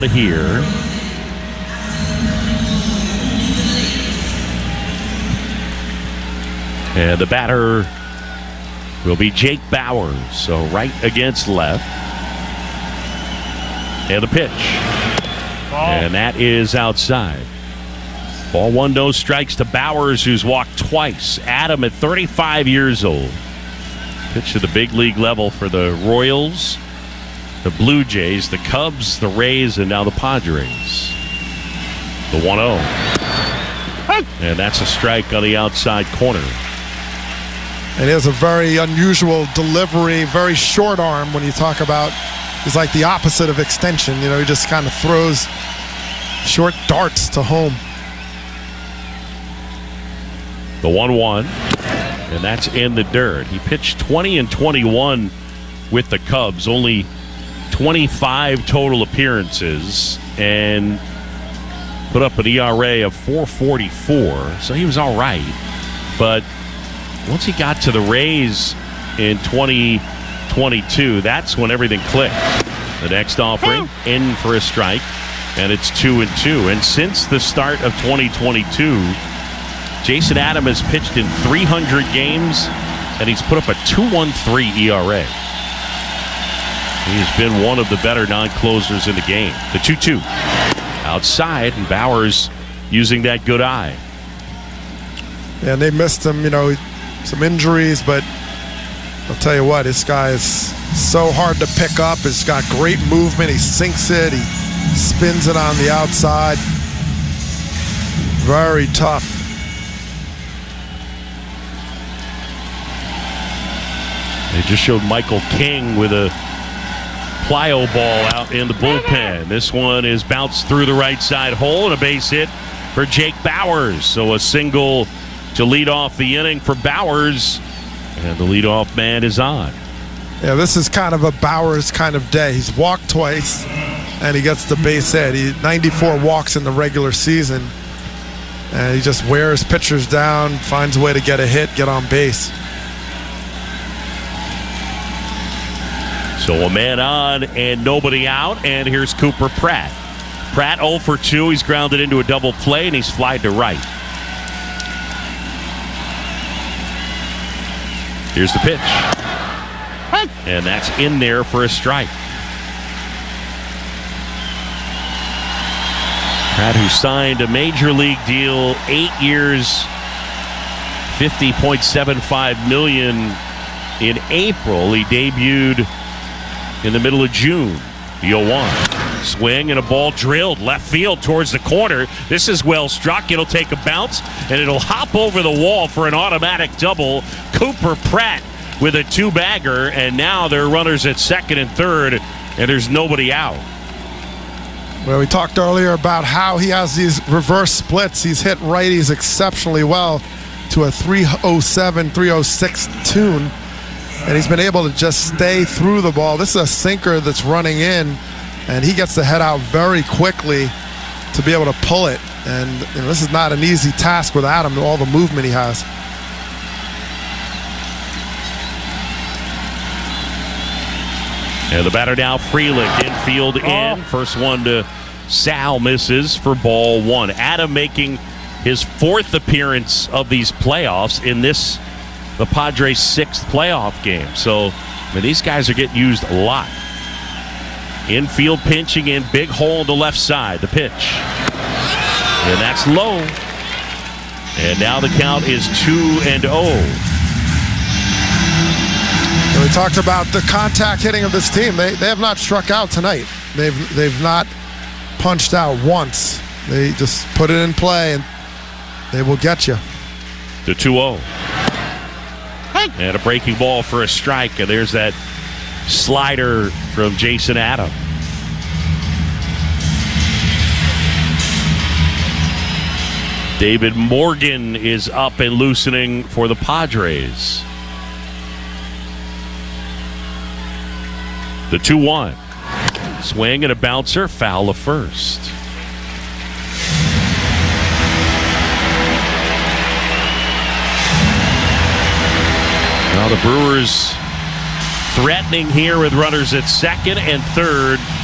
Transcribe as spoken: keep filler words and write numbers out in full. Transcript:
Here. And the batter will be Jake Bauers. So right against left. And the pitch. Ball. And that is outside. Ball one, no strikes to Bauers, who's walked twice. Adam at thirty-five years old. Pitched to the big league level for the Royals, the Blue Jays, the Cubs, the Rays, and now the Padres. The one oh. And that's a strike on the outside corner. And he has a very unusual delivery, very short arm when you talk about, he's like the opposite of extension. You know, he just kind of throws short darts to home. The one one. And that's in the dirt. He pitched twenty and twenty-one with the Cubs, only twenty-five total appearances, and put up an E R A of four forty-four, so he was all right. But once he got to the Rays in twenty twenty-two, that's when everything clicked. The next offering, in for a strike, and it's two and two. And since the start of twenty twenty-two, Jason Adam has pitched in three hundred games, and he's put up a two one three E R A. He has been one of the better non-closers in the game. The two two. Outside, and Bauers using that good eye. Yeah, and they missed him, you know, some injuries, but I'll tell you what, this guy is so hard to pick up. He's got great movement. He sinks it. He spins it on the outside. Very tough. They just showed Michael King with a plyo ball out in the bullpen. This one is bounced through the right side hole and a base hit for Jake Bauers. So a single to lead off the inning for Bauers, and the leadoff man is on. Yeah, this is kind of a Bauers kind of day. He's walked twice, and he gets the base hit. He ninety-four walks in the regular season, and he just wears pitchers down, finds a way to get a hit, get on base. So a man on and nobody out, and here's Cooper Pratt. Pratt oh for two. He's grounded into a double play, and he's flied to right. Here's the pitch. And that's in there for a strike. Pratt, who signed a major league deal, eight years, fifty point seven five million dollars in April. He debuted in the middle of June. The oh one. Swing and a ball drilled left field towards the corner. This is well struck. It'll take a bounce, and it'll hop over the wall for an automatic double. Cooper Pratt with a two-bagger, and now there are runners at second and third, and there's nobody out. Well, we talked earlier about how he has these reverse splits. He's hit righties exceptionally well to a three oh seven, three oh six tune. And he's been able to just stay through the ball. This is a sinker that's running in, and he gets the head out very quickly to be able to pull it. And you know, this is not an easy task with Adam, all the movement he has. And the batter now, Freeland, infield in. First one to Sal, misses for ball one. Adam making his fourth appearance of these playoffs in this, the Padres' sixth playoff game. So, I mean, these guys are getting used a lot. Infield pinching in, big hole on the left side. The pitch. And that's low. And now the count is two and oh. We talked about the contact hitting of this team. They they have not struck out tonight. They've they've not punched out once. They just put it in play, and they will get you. The two oh. And a breaking ball for a strike, and there's that slider from Jason Adam. David Morgan is up and loosening for the Padres. The two one. Swing and a bouncer, foul to first. Now the Brewers threatening here with runners at second and third.